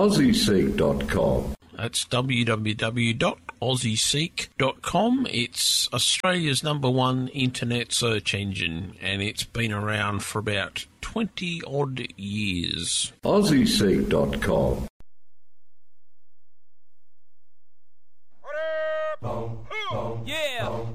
AussieSeek.com. That's www.aussieseek.com. It's Australia's #1 internet search engine, and it's been around for about 20-odd years. AussieSeek.com. Yeah.